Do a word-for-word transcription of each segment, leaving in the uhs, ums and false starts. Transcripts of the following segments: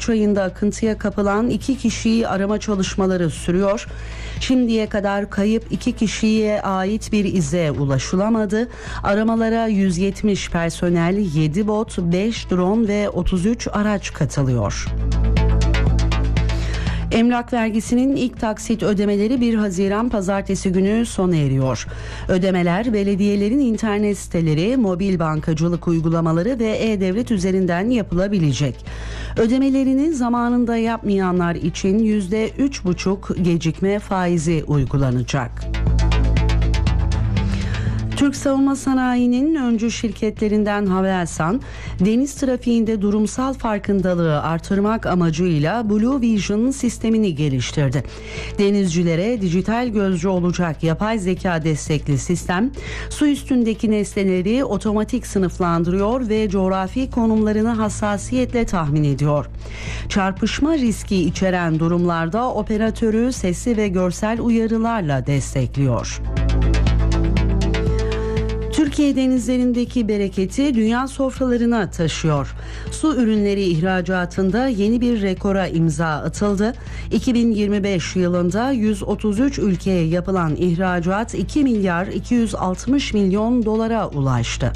ayında akıntıya kapılan iki kişiyi arama çalışmaları sürüyor. Şimdiye kadar kayıp iki kişiye ait bir ize ulaşılamadı. Aramalara yüz yetmiş personel, yedi bot, beş drone ve otuz üç araç katılıyor. Emlak vergisinin ilk taksit ödemeleri bir Haziran Pazartesi günü sona eriyor. Ödemeler belediyelerin internet siteleri, mobil bankacılık uygulamaları ve e-devlet üzerinden yapılabilecek. Ödemelerini zamanında yapmayanlar için yüzde üç buçuk gecikme faizi uygulanacak. Türk savunma sanayinin öncü şirketlerinden Havelsan, deniz trafiğinde durumsal farkındalığı artırmak amacıyla Blue Vision sistemini geliştirdi. Denizcilere dijital gözcü olacak yapay zeka destekli sistem, su üstündeki nesneleri otomatik sınıflandırıyor ve coğrafi konumlarını hassasiyetle tahmin ediyor. Çarpışma riski içeren durumlarda operatörü sesli ve görsel uyarılarla destekliyor. Türkiye denizlerindeki bereketi dünya sofralarına taşıyor. Su ürünleri ihracatında yeni bir rekora imza atıldı. iki bin yirmi beş yılında yüz otuz üç ülkeye yapılan ihracat iki milyar iki yüz altmış milyon dolara ulaştı.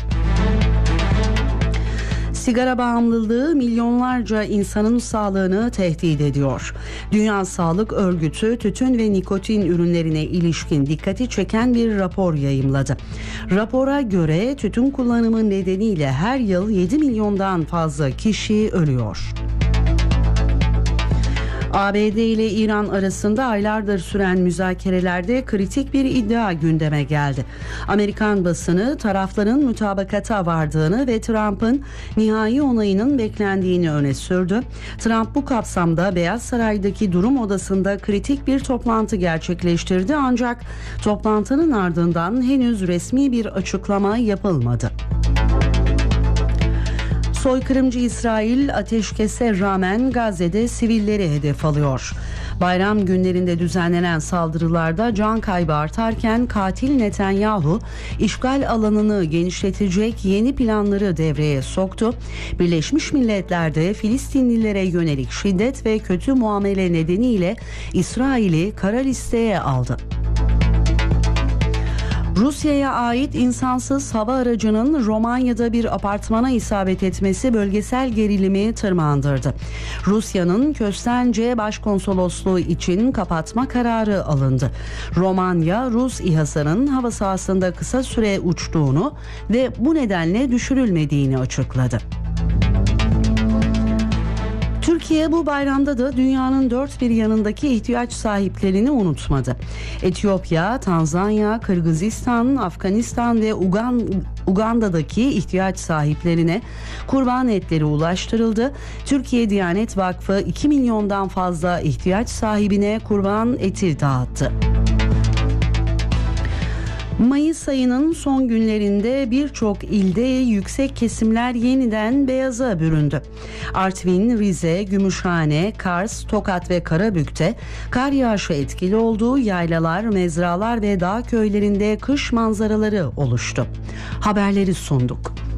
Sigara bağımlılığı milyonlarca insanın sağlığını tehdit ediyor. Dünya Sağlık Örgütü tütün ve nikotin ürünlerine ilişkin dikkati çeken bir rapor yayımladı. Rapora göre tütün kullanımı nedeniyle her yıl yedi milyondan fazla kişi ölüyor. A B D ile İran arasında aylardır süren müzakerelerde kritik bir iddia gündeme geldi. Amerikan basını tarafların mutabakata vardığını ve Trump'ın nihai onayının beklendiğini öne sürdü. Trump bu kapsamda Beyaz Saray'daki durum odasında kritik bir toplantı gerçekleştirdi, ancak toplantının ardından henüz resmi bir açıklama yapılmadı. Soykırımcı İsrail ateşkese rağmen Gazze'de sivilleri hedef alıyor. Bayram günlerinde düzenlenen saldırılarda can kaybı artarken katil Netanyahu işgal alanını genişletecek yeni planları devreye soktu. Birleşmiş Milletler'de Filistinlilere yönelik şiddet ve kötü muamele nedeniyle İsrail'i kara listeye aldı. Rusya'ya ait insansız hava aracının Romanya'da bir apartmana isabet etmesi bölgesel gerilimi tırmandırdı. Rusya'nın Köstence Başkonsolosluğu için kapatma kararı alındı. Romanya, Rus İHA'sının hava sahasında kısa süre uçtuğunu ve bu nedenle düşürülmediğini açıkladı. Türkiye bu bayramda da dünyanın dört bir yanındaki ihtiyaç sahiplerini unutmadı. Etiyopya, Tanzanya, Kırgızistan, Afganistan ve Uganda'daki ihtiyaç sahiplerine kurban etleri ulaştırıldı. Türkiye Diyanet Vakfı iki milyondan fazla ihtiyaç sahibine kurban eti dağıttı. Mayıs ayının son günlerinde birçok ilde yüksek kesimler yeniden beyaza büründü. Artvin, Rize, Gümüşhane, Kars, Tokat ve Karabük'te kar yağışı etkili olduğu yaylalar, mezralar ve dağ köylerinde kış manzaraları oluştu. Haberleri sunduk.